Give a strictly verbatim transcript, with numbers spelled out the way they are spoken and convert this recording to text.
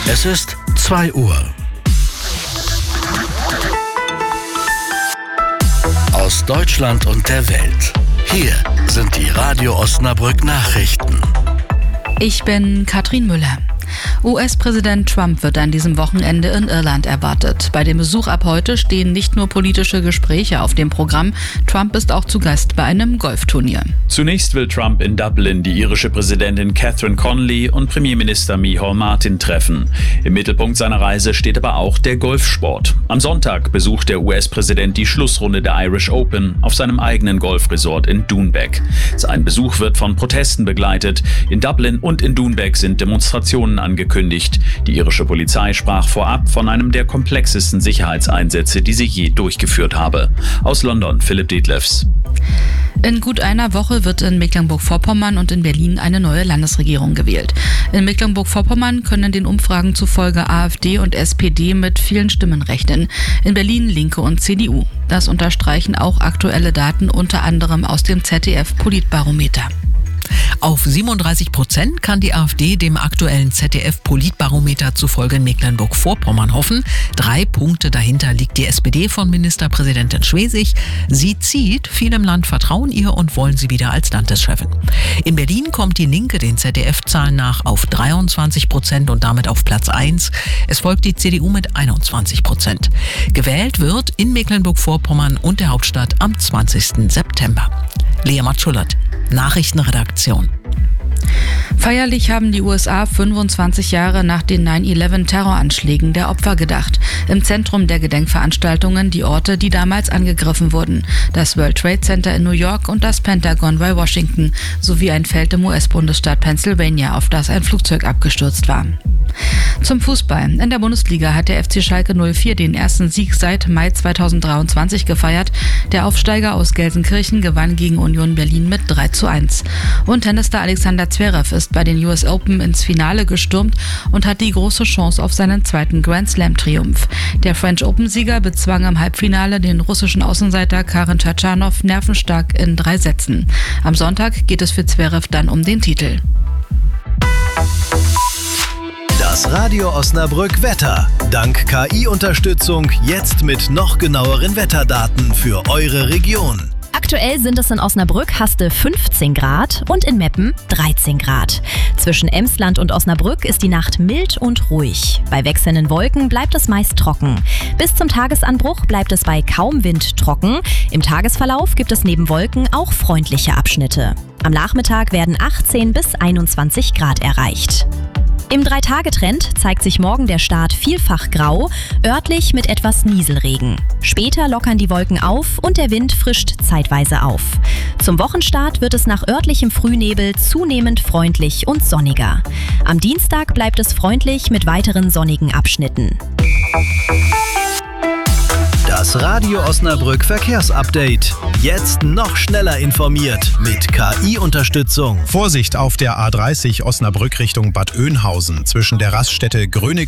Es ist zwei Uhr. Aus Deutschland und der Welt. Hier sind die Radio Osnabrück Nachrichten. Ich bin Katrin Müller. U S-Präsident Trump wird an diesem Wochenende in Irland erwartet. Bei dem Besuch ab heute stehen nicht nur politische Gespräche auf dem Programm. Trump ist auch zu Gast bei einem Golfturnier. Zunächst will Trump in Dublin die irische Präsidentin Catherine Connolly und Premierminister Micheál Martin treffen. Im Mittelpunkt seiner Reise steht aber auch der Golfsport. Am Sonntag besucht der U S-Präsident die Schlussrunde der Irish Open auf seinem eigenen Golfresort in Doonbeg. Sein Besuch wird von Protesten begleitet. In Dublin und in Doonbeg sind Demonstrationen angekündigt. Die irische Polizei sprach vorab von einem der komplexesten Sicherheitseinsätze, die sie je durchgeführt habe. Aus London, Philipp Detlefs. In gut einer Woche wird in Mecklenburg-Vorpommern und in Berlin eine neue Landesregierung gewählt. In Mecklenburg-Vorpommern können den Umfragen zufolge AfD und S P D mit vielen Stimmen rechnen. In Berlin Linke und C D U. Das unterstreichen auch aktuelle Daten, unter anderem aus dem Z D F-Politbarometer. Auf siebenunddreißig Prozent kann die AfD dem aktuellen Z D F-Politbarometer zufolge in Mecklenburg-Vorpommern hoffen. Drei Punkte dahinter liegt die S P D von Ministerpräsidentin Schwesig. Sie zieht, viele im Land vertrauen ihr und wollen sie wieder als Landeschefin. In Berlin kommt die Linke den Z D F-Zahlen nach auf dreiundzwanzig Prozent und damit auf Platz eins. Es folgt die C D U mit einundzwanzig Prozent. Gewählt wird in Mecklenburg-Vorpommern und der Hauptstadt am zwanzigsten September. Lea Matschullert, Nachrichtenredaktion. Feierlich haben die U S A fünfundzwanzig Jahre nach den neun elf Terroranschlägen der Opfer gedacht. Im Zentrum der Gedenkveranstaltungen die Orte, die damals angegriffen wurden. Das World Trade Center in New York und das Pentagon bei Washington, sowie ein Feld im U S-Bundesstaat Pennsylvania, auf das ein Flugzeug abgestürzt war. Zum Fußball. In der Bundesliga hat der F C Schalke null vier den ersten Sieg seit Mai zweitausenddreiundzwanzig gefeiert. Der Aufsteiger aus Gelsenkirchen gewann gegen Union Berlin mit drei zu eins. Und Tennisstar Alexander Zverev ist bei den U S Open ins Finale gestürmt und hat die große Chance auf seinen zweiten Grand Slam-Triumph. Der French Open-Sieger bezwang im Halbfinale den russischen Außenseiter Karen Tschetschanow nervenstark in drei Sätzen. Am Sonntag geht es für Zverev dann um den Titel. Das Radio Osnabrück Wetter. Dank K I-Unterstützung jetzt mit noch genaueren Wetterdaten für eure Region. Aktuell sind es in Osnabrück Haste fünfzehn Grad und in Meppen dreizehn Grad. Zwischen Emsland und Osnabrück ist die Nacht mild und ruhig. Bei wechselnden Wolken bleibt es meist trocken. Bis zum Tagesanbruch bleibt es bei kaum Wind trocken. Im Tagesverlauf gibt es neben Wolken auch freundliche Abschnitte. Am Nachmittag werden achtzehn bis einundzwanzig Grad erreicht. Im Drei-Tage-Trend zeigt sich morgen der Start vielfach grau, örtlich mit etwas Nieselregen. Später lockern die Wolken auf und der Wind frischt zeitweise auf. Zum Wochenstart wird es nach örtlichem Frühnebel zunehmend freundlich und sonniger. Am Dienstag bleibt es freundlich mit weiteren sonnigen Abschnitten. Das Radio Osnabrück Verkehrsupdate. Jetzt noch schneller informiert mit K I-Unterstützung. Vorsicht auf der A dreißig Osnabrück Richtung Bad Oeynhausen zwischen der Raststätte Grönig